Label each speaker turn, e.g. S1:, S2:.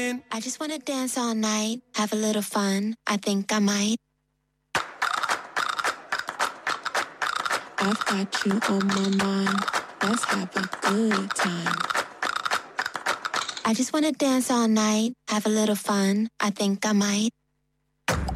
S1: again.
S2: I just wanna dance all night, have a little fun. I think I might. I've got you on my mind. Let's have a good time. I just wanna dance all night, have a little fun. I think I might.